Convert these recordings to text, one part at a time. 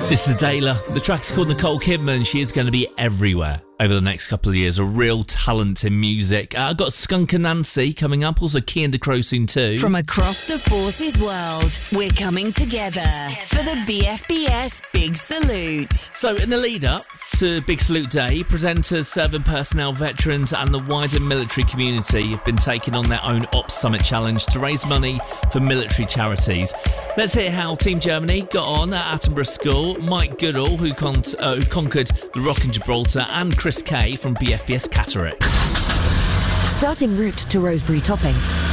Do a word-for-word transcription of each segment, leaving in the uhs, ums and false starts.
This is Adela. The track's called Nicole Kidman. She is going to be everywhere over the next couple of years. A real talent in music. Uh, I've got Skunk and Nancy coming up. Also Key and DeCrow soon too. From across the Forces world, we're coming together for the B F B S Big Salute. So in the lead up to Big Salute Day, presenters, serving personnel, veterans and the wider military community have been taking on their own Ops Summit challenge to raise money for military charities. Let's hear how Team Germany got on at Attenborough School, Mike Goodall, who, con- uh, who conquered the Rock in Gibraltar, and Chris Kay from B F B S Catterick. Starting route to Rosebery Topping.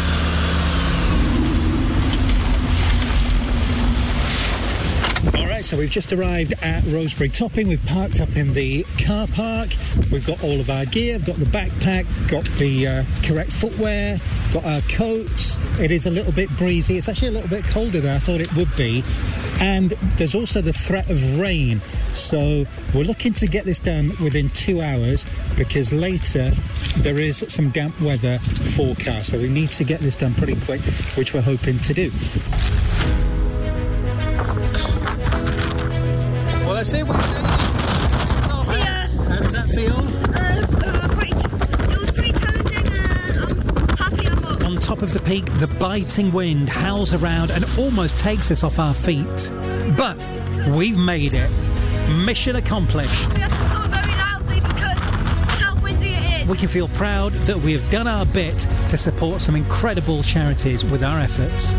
So we've just arrived at Rosebery Topping. We've parked up in the car park. We've got all of our gear. I've got the backpack, got the uh, correct footwear, got our coats. It is a little bit breezy. It's actually a little bit colder than I thought it would be. And there's also the threat of rain. So we're looking to get this done within two hours because later there is some damp weather forecast. So we need to get this done pretty quick, which we're hoping to do. Well, that's it. We're doing it. Yeah. How does that feel? Uh, uh, pretty t- it was pretty challenging. Uh, I'm happy I'm up. On top of the peak, the biting wind howls around and almost takes us off our feet. But we've made it. Mission accomplished. We have to talk very loudly because of how windy it is. We can feel proud that we have done our bit to support some incredible charities with our efforts.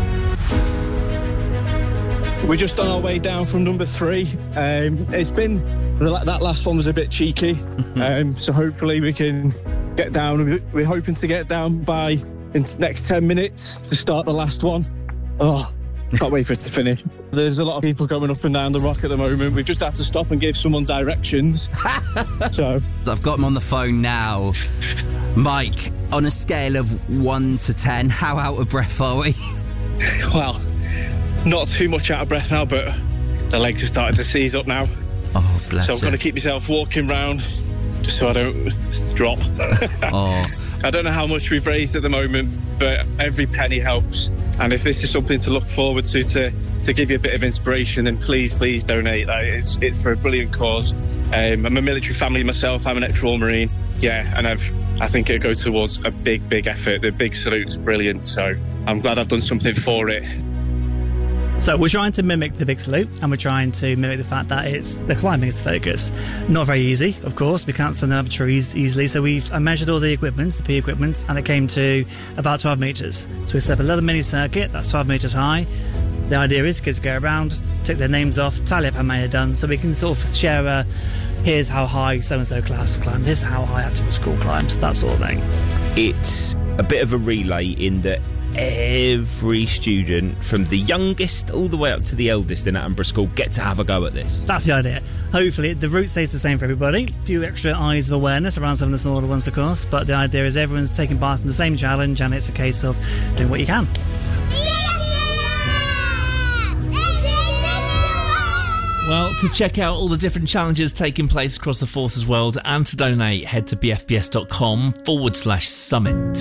We're just on our way down from number three. Um, it's been, that last one was a bit cheeky, um, so hopefully we can get down. We're hoping to get down by in the next ten minutes to start the last one. Oh, can't wait for it to finish. There's a lot of people going up and down the rock at the moment. We've just had to stop and give someone directions. so I've got them on the phone now. Mike, on a scale of one to ten, how out of breath are we? Well, not too much out of breath now, but the legs are starting to seize up now. Oh, bless So I've got to keep myself walking round just so I don't drop. Oh. I don't know how much we've raised at the moment, but every penny helps. And if this is something to look forward to, to, to give you a bit of inspiration, then please, please donate. Like, it's, it's for a brilliant cause. Um, I'm a military family myself. I'm an ex-Royal Marine. Yeah, and I've, I think it'll go towards a big, big effort. The Big Salute's brilliant, so I'm glad I've done something for it. So we're trying to mimic the Big Salute, and we're trying to mimic the fact that it's the climbing is focus. Not very easy, of course. We can't stand up trees easily. So we've I measured all the equipment, the P equipment, and it came to about twelve metres. So we set up a little mini circuit that's twelve metres high. The idea is kids go around, take their names off, tally up how many are done, so we can sort of share a, here's how high so-and-so class climbed, here's how high Attenborough School climbs, that sort of thing. It's a bit of a relay in that every student, from the youngest all the way up to the eldest in Attenborough School, get to have a go at this. That's the idea. Hopefully the route stays the same for everybody. A few extra eyes of awareness around some of the smaller ones, of course, but the idea is everyone's taking part in the same challenge, and it's a case of doing what you can. Well, to check out all the different challenges taking place across the Forces world and to donate, head to bfbs.com forward slash summit.